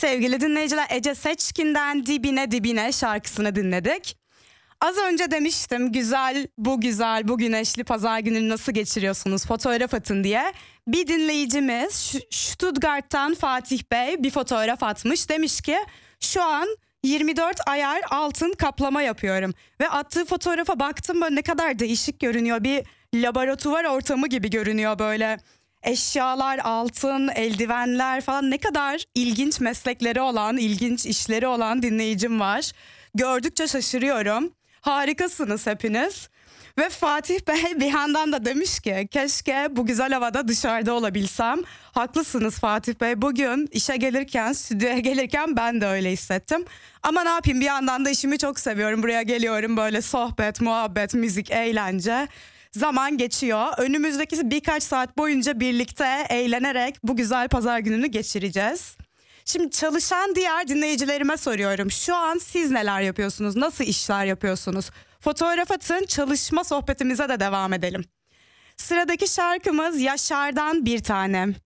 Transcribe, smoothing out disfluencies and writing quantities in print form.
Sevgili dinleyiciler, Ece Seçkin'den Dibine Dibine şarkısını dinledik. Az önce demiştim bu güzel, bu güneşli pazar gününü nasıl geçiriyorsunuz, fotoğraf atın diye. Bir dinleyicimiz Stuttgart'tan Fatih Bey bir fotoğraf atmış. Demiş ki şu an 24 ayar altın kaplama yapıyorum. Ve attığı fotoğrafa baktım, böyle ne kadar değişik görünüyor. Bir laboratuvar ortamı gibi görünüyor böyle. Eşyalar, altın, eldivenler falan, ne kadar ilginç meslekleri olan, ilginç işleri olan dinleyicim var. Gördükçe şaşırıyorum. Harikasınız hepiniz. Ve Fatih Bey bir yandan da demiş ki keşke bu güzel havada dışarıda olabilsem. Haklısınız Fatih Bey, bugün işe gelirken, stüdyoya gelirken ben de öyle hissettim. Ama ne yapayım, bir yandan da işimi çok seviyorum. Buraya geliyorum, böyle sohbet, muhabbet, müzik, eğlence. Zaman geçiyor. Önümüzdeki birkaç saat boyunca birlikte eğlenerek bu güzel pazar gününü geçireceğiz. Şimdi çalışan diğer dinleyicilerime soruyorum. Şu an siz neler yapıyorsunuz? Nasıl işler yapıyorsunuz? Fotoğraf atın, çalışma sohbetimize de devam edelim. Sıradaki şarkımız Yaşar'dan Bir Tanem.